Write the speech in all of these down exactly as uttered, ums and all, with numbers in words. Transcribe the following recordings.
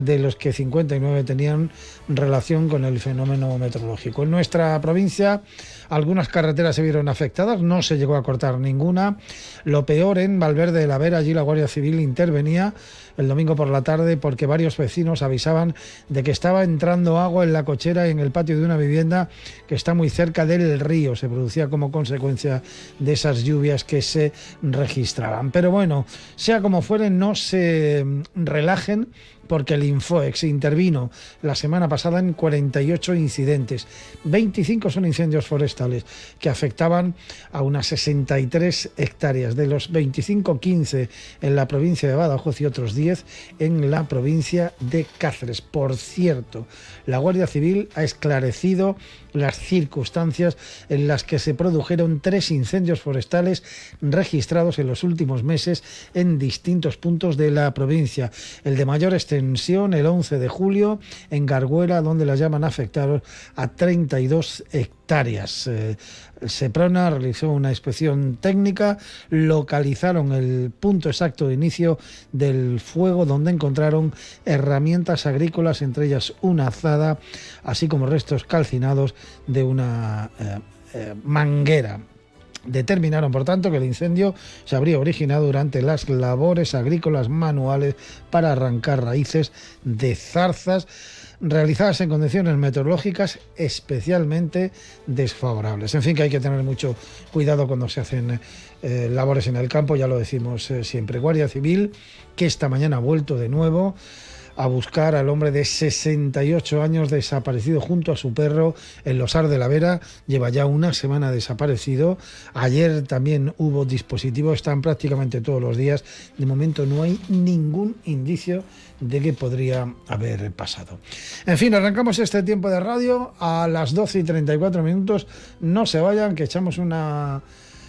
de los que cincuenta y nueve tenían relación con el fenómeno meteorológico. En nuestra provincia algunas carreteras se vieron afectadas, no se llegó a cortar ninguna. Lo peor en Valverde de la Vera, allí la Guardia Civil intervenía el domingo por la tarde porque varios vecinos avisaban de que estaba entrando agua en la cochera y en el patio de una vivienda que está muy cerca del río. Se producía como consecuencia de esas lluvias que se registraban. Pero bueno, sea como fuere, no se relajen, porque el Infoex intervino la semana pasada en cuarenta y ocho incidentes. veinticinco son incendios forestales que afectaban a unas sesenta y tres hectáreas. De los veinticinco, quince en la provincia de Badajoz y otros diez en la provincia de Cáceres. Por cierto, la Guardia Civil ha esclarecido las circunstancias en las que se produjeron tres incendios forestales registrados en los últimos meses en distintos puntos de la provincia. El de mayor extensión, el once de julio, en Garguera, donde las llamas afectaron a treinta y dos hectáreas. Eh, Seprona realizó una inspección técnica, localizaron el punto exacto de inicio del fuego, donde encontraron herramientas agrícolas, entre ellas una azada, así como restos calcinados de una eh, eh, manguera. Determinaron, por tanto, que el incendio se habría originado durante las labores agrícolas manuales para arrancar raíces de zarzas realizadas en condiciones meteorológicas especialmente desfavorables. En fin, que hay que tener mucho cuidado cuando se hacen eh, labores en el campo, ya lo decimos eh, siempre. Guardia Civil, que esta mañana ha vuelto de nuevo a buscar al hombre de sesenta y ocho años desaparecido junto a su perro en Losar de la Vera. Lleva ya una semana desaparecido. Ayer también hubo dispositivos, están prácticamente todos los días. De momento no hay ningún indicio de que podría haber pasado. En fin, arrancamos este tiempo de radio a las doce y treinta y cuatro minutos. No se vayan, que echamos una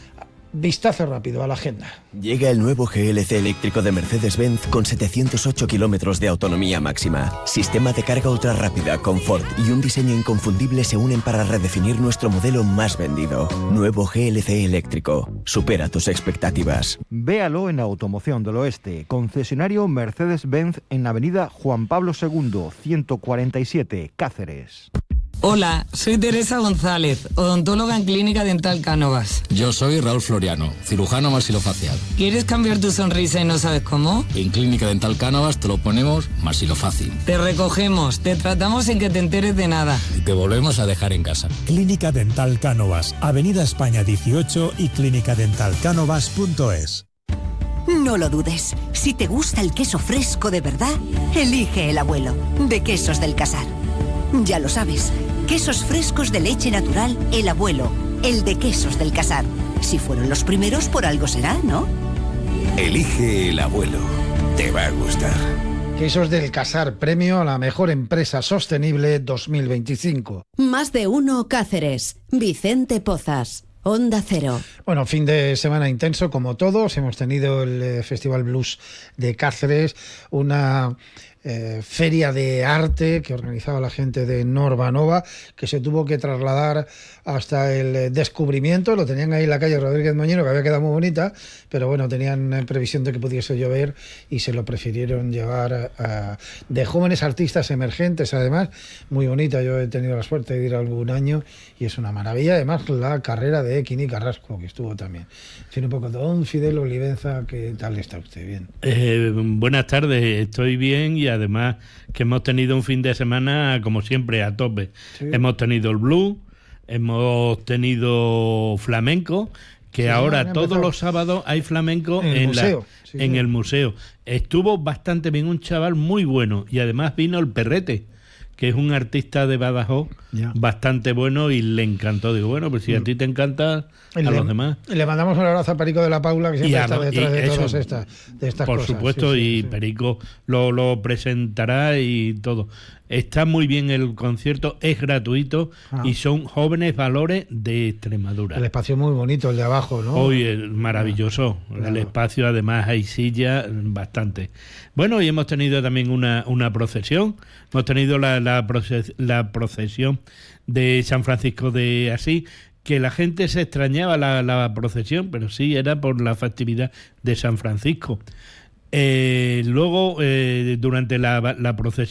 vistazo rápido a la agenda. Llega el nuevo G L C eléctrico de Mercedes-Benz con setecientos ocho kilómetros de autonomía máxima. Sistema de carga ultra rápida, confort y un diseño inconfundible se unen para redefinir nuestro modelo más vendido. Nuevo G L C eléctrico. Supera tus expectativas. Véalo en Automoción del Oeste, concesionario Mercedes-Benz en Avenida Juan Pablo segundo, ciento cuarenta y siete, Cáceres. Hola, soy Teresa González, odontóloga en Clínica Dental Cánovas. Yo soy Raúl Floriano, cirujano maxilofacial. ¿Quieres cambiar tu sonrisa y no sabes cómo? En Clínica Dental Cánovas te lo ponemos maxilofácil. Te recogemos, te tratamos sin que te enteres de nada. Y te volvemos a dejar en casa. Clínica Dental Cánovas, Avenida España dieciocho y clínica dental cánovas punto es. No lo dudes, si te gusta el queso fresco de verdad, elige El Abuelo, de Quesos del Casar. Ya lo sabes, quesos frescos de leche natural, El Abuelo, el de Quesos del Casar. Si fueron los primeros, por algo será, ¿no? Elige El Abuelo, te va a gustar. Quesos del Casar, premio a la mejor empresa sostenible dos mil veinticinco. Más de uno Cáceres, Vicente Pozas. Onda Cero. Bueno, fin de semana intenso como todos. Hemos tenido el eh, Festival Blues de Cáceres, una eh, feria de arte que organizaba la gente de Norbanova, que se tuvo que trasladar hasta el Descubrimiento. Lo tenían ahí en la calle Rodríguez Moñino, que había quedado muy bonita, pero bueno, tenían previsión de que pudiese llover y se lo prefirieron llevar a, de jóvenes artistas emergentes, además, muy bonita. Yo he tenido la suerte de ir algún año y es una maravilla. Además, la carrera de Quini Carrasco, que estuvo también. En fin, un poco, don Fidel Olivenza, ¿qué tal está usted? ¿Bien? Eh, buenas tardes, estoy bien y además que hemos tenido un fin de semana, como siempre, a tope. Sí. Hemos tenido el blues, hemos tenido flamenco, que sí, ahora todos los sábados hay flamenco en, el, en, museo. La, sí, en sí. el museo. Estuvo bastante bien, un chaval muy bueno, y además vino el Perrete, que es un artista de Badajoz ya. bastante bueno, y le encantó. Digo, bueno, pues si a ti te encanta, a le, los demás. Le mandamos un abrazo a Perico de la Paula, que siempre a, está detrás de eso, todas estas, de estas por cosas. Por supuesto, sí, sí, y sí. Perico lo, lo presentará y todo. Está muy bien el concierto, es gratuito ah. y son jóvenes valores de Extremadura. El espacio muy bonito, el de abajo, ¿no? Hoy es maravilloso. Ah, claro. El espacio, además, hay sillas bastante. Bueno, y hemos tenido también una, una procesión. Hemos tenido la, la, proces, la procesión de San Francisco de Asís, que la gente se extrañaba la, la procesión, pero sí era por la festividad de San Francisco. Eh, luego, eh, durante la, la procesión,